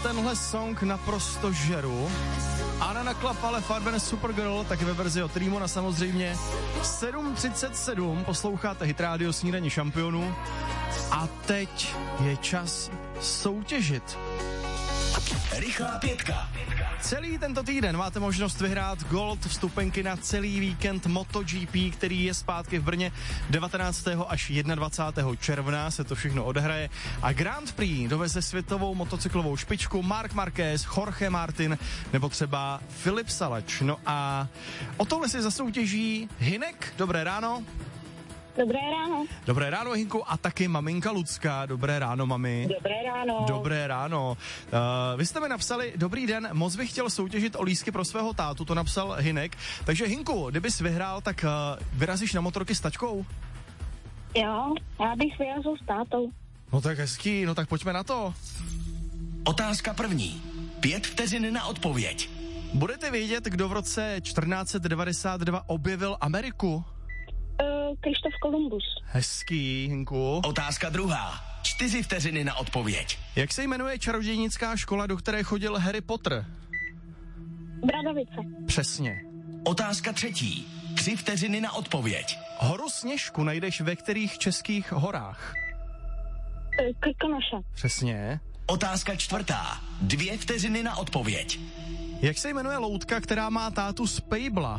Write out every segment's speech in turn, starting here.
tenhle song naprosto žeru. Anna Naklapale, Farben Supergirl, taky ve verzi od Rímona samozřejmě. 7:37, posloucháte Hit Radio Snídaně šampionů. A teď je čas soutěžit. Rychlá pětka. Celý tento týden máte možnost vyhrát Gold vstupenky na celý víkend MotoGP, který je zpátky v Brně 19. až 21. června se to všechno odehraje a Grand Prix doveze světovou motocyklovou špičku Marc Marquez, Jorge Martin nebo třeba Filip Salač. No a o tohle si zasoutěží Hinek. Dobré ráno. Dobré ráno. Dobré ráno, Hinku, a taky maminka Lucka. Dobré ráno, mami. Dobré ráno. Dobré ráno. Vy jste mi napsali, dobrý den, moc bych chtěl soutěžit o lístky pro svého tátu, to napsal Hinek. Takže Hinku, kdybys vyhrál, tak vyrazíš na motorky s tačkou? Jo, já bych vyrazil s tátou. No tak hezký, no tak pojďme na to. Otázka první. 5 vteřin na odpověď. Budete vědět, kdo v roce 1492 objevil Ameriku? Krištof Kolumbus. Hezký, Hinku. Otázka druhá. 4 vteřiny na odpověď. Jak se jmenuje čarodějnická škola, do které chodil Harry Potter? Bradavice. Přesně. Otázka třetí. 3 vteřiny na odpověď. Horu Sněžku najdeš ve kterých českých horách? Krkonoše. Přesně. Otázka čtvrtá. 2 vteřiny na odpověď. Jak se jmenuje loutka, která má tátu z Pejbla?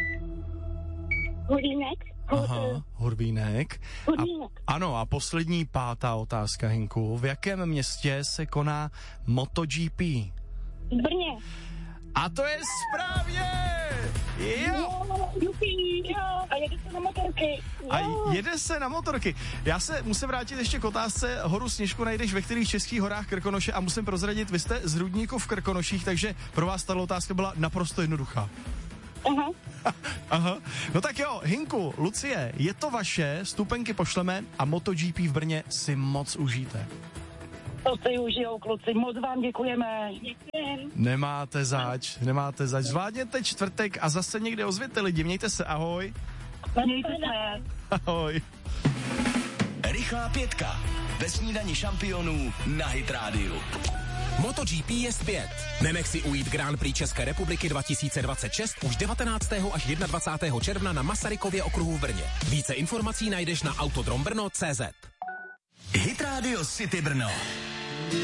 Hudínek. Aha, Hurbínek. Hudínek. Ano, a poslední 5. otázka, Hinku. V jakém městě se koná MotoGP? V Brně. A to je správně! Jo! Jo, a jede se na motorky. Jo. A jede se na motorky. Já se musím vrátit ještě k otázce. Horu Sněžku najdeš ve kterých českých horách Krkonoše a musím prozradit, vy jste z Rudníku v Krkonoších, takže pro vás tato otázka byla naprosto jednoduchá. Aha. Aha. No tak jo, Hinku, Lucie, je to vaše, vstupenky pošleme a MotoGP v Brně si moc užijte. To si užijou, kluci, moc vám děkujeme. Děkujem. Nemáte zač. Zvládněte čtvrtek a zase někde ozvěte lidi, mějte se, ahoj. Mějte se. Ahoj. Rychlá pětka. Ve snídani šampionů na Hit Radio. MotoGP je zpět. Nenech si ujít Grand Prix České republiky 2026 už 19. až 21. června na Masarykově okruhu v Brně. Více informací najdeš na autodrombrno.cz. Hit Radio City Brno.